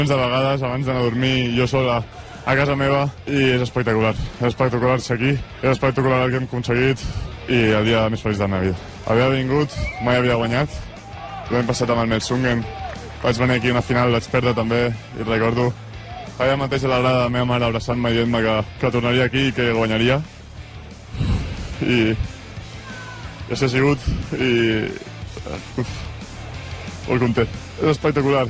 De vegades, abans d'anar a dormir, jo sol a casa meva, i és espectacular. És espectacular ser aquí, és espectacular el que hem aconseguit, i el dia més feliç de la meva vida. Havia vingut, mai havia guanyat. L'any passat amb el Melsungen vaig venir aquí a una final, vaig perdre també, i recordo allà mateix a la grada de la meva mare abraçant-me i dient-me que tornaria aquí i que guanyaria. I així ha sigut, i molt content. És espectacular.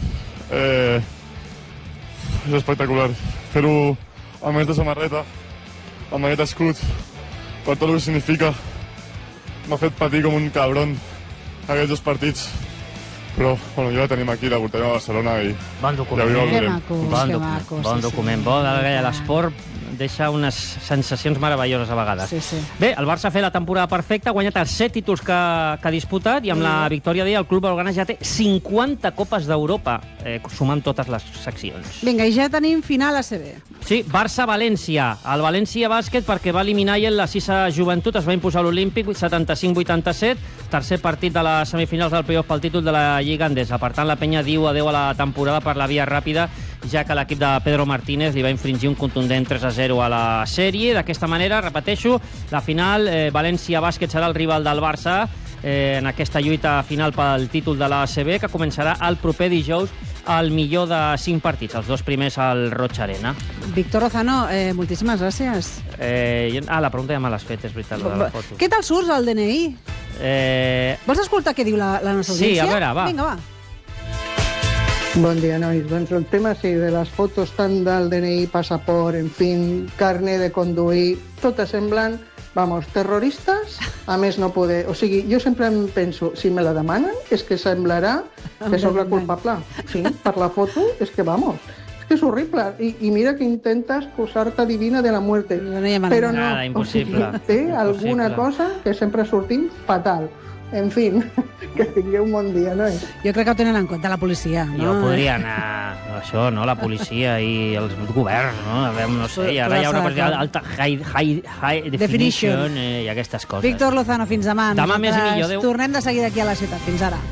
És espectacular fer-ho amb aquesta samarreta, amb aquest escut, per tot el que significa. M'ha fet patir com un cabron aquests 2 partits, però bueno, ja la tenim aquí, la portarem a Barcelona i bon document. Bon document, bo de l'esport, deixa unes sensacions meravelloses a vegades. Sí. Bé, el Barça ha fet la temporada perfecta, ha guanyat els 7 títols que ha disputat, i amb la victòria d'ahir el club blaugrana ja té 50 Copes d'Europa, sumant totes les seccions. Vinga, i ja tenim final ACB. Sí, Barça-València. El València bàsquet, perquè va eliminar ahir la Sisa Joventut, es va imposar l'Olímpic 75-87, tercer partit de les semifinals del playoff pel títol de la Lliga Endesa. Per tant, la penya diu adeu a la temporada per la via ràpida, ja que l'equip de Pedro Martínez li va infringir un contundent 3-0 a la sèrie. D'aquesta manera, repeteixo, la final, València Bàsquet serà el rival del Barça en aquesta lluita final pel títol de l'ACB, que començarà el proper dijous al millor de 5 partits, els 2 primers al Roig Arena. Víctor Lozano, moltíssimes gràcies. La pregunta ja me l'has fet, és veritat, la de la foto. Què tal surts al DNI? Vols escoltar què diu la nostra audiència? Sí, a veure, va. Vinga, va. Bon dia, nois. Doncs el tema, sí, de les fotos tant del DNI, passaport, en fin, carnet de conduir, tot és semblant, vamos, terroristes, a més no poder... O sigui, jo sempre em penso, si me la demanen, és que semblarà que sóc la culpable. Sí, per la foto, és que vamos... És horrible. I mira que intentes posar-te divina de la muerte. Però no, nada, impossible. O sigui, té alguna cosa que sempre sortim fatal. En fin, que tingueu un bon dia, no? Jo crec que ho tenen en compte la policia, no? Jo podria anar... Això, no? La policia i els governs, no? No sé, i ara hi ha una cosa alta, high definition i aquestes coses. Víctor Lozano, fins demà. Demà més i millor, adéu. Tornem de seguida aquí a la ciutat. Fins ara.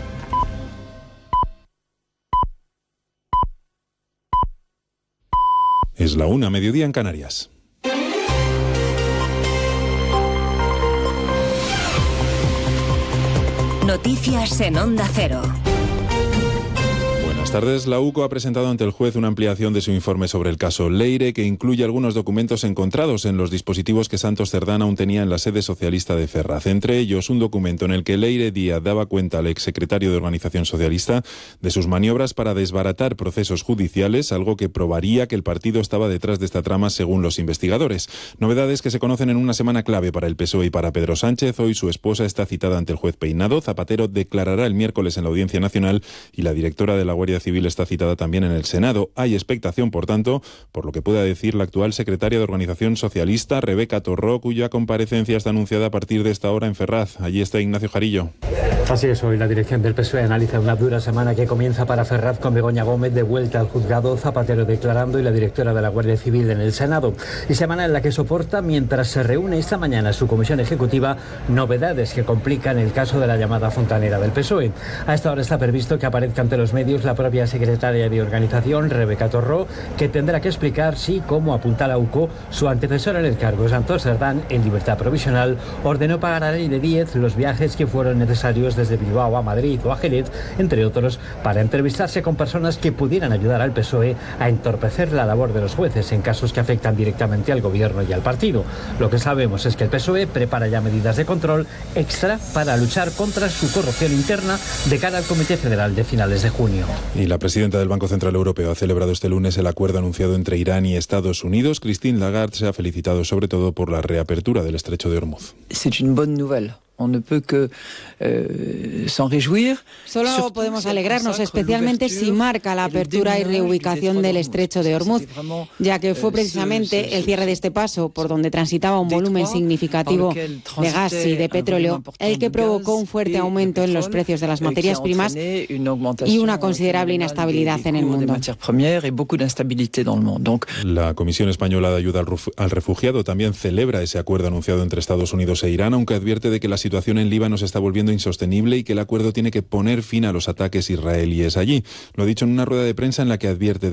Es la 1, mediodía en Canarias. Noticias en Onda Cero. Buenas tardes. La UCO ha presentado ante el juez una ampliación de su informe sobre el caso Leire, que incluye algunos documentos encontrados en los dispositivos que Santos Cerdán aún tenía en la sede socialista de Ferraz. Entre ellos, un documento en el que Leire Díaz daba cuenta al exsecretario de Organización Socialista de sus maniobras para desbaratar procesos judiciales, algo que probaría que el partido estaba detrás de esta trama según los investigadores. Novedades que se conocen en una semana clave para el PSOE y para Pedro Sánchez. Hoy su esposa está citada ante el juez Peinado. Zapatero declarará el miércoles en la Audiencia Nacional y la directora de la Guardia Civil está citada también en el Senado. Hay expectación, por tanto, por lo que pueda decir la actual secretaria de Organización Socialista, Rebeca Torró, cuya comparecencia está anunciada a partir de esta hora en Ferraz. Allí está Ignacio Jarillo. Así es, hoy la dirección del PSOE analiza una dura semana que comienza para Ferraz con Begoña Gómez de vuelta al juzgado, Zapatero declarando y la directora de la Guardia Civil en el Senado. Y semana en la que soporta, mientras se reúne esta mañana su comisión ejecutiva, novedades que complican el caso de la llamada fontanera del PSOE. A esta hora está previsto que aparezca ante los medios la propia secretaria de Organización, Rebeca Torró, que tendrá que explicar si, como apunta la UCO, su antecesor en el cargo, Santos Cerdán, en libertad provisional, ordenó pagar a Leire Díaz los viajes que fueron necesarios desde Bilbao a Madrid o a Jerez, entre otros, para entrevistarse con personas que pudieran ayudar al PSOE a entorpecer la labor de los jueces en casos que afectan directamente al gobierno y al partido. Lo que sabemos es que el PSOE prepara ya medidas de control extra para luchar contra su corrupción interna de cara al Comité Federal de finales de junio. Y la presidenta del Banco Central Europeo ha celebrado este lunes el acuerdo anunciado entre Irán y Estados Unidos. Christine Lagarde se ha felicitado sobre todo por la reapertura del estrecho de Hormuz. C'est une bonne nouvelle. On ne peut que s'en réjouir. Solo podemos alegrarnos, especialmente si marca la apertura y reubicación del estrecho de Hormuz, ya que fue precisamente el cierre de este paso, por donde transitaba un volumen significativo de gas y de petróleo, el que provocó un fuerte aumento en los precios de las materias primas y una considerable inestabilidad en el mundo. La Comisión Española de Ayuda al Refugiado también celebra ese acuerdo anunciado entre Estados Unidos e Irán, aunque advierte de que la situación en Líbano se está volviendo insostenible y que el acuerdo tiene que poner fin a los ataques israelíes allí. Lo ha dicho en una rueda de prensa en la que advierte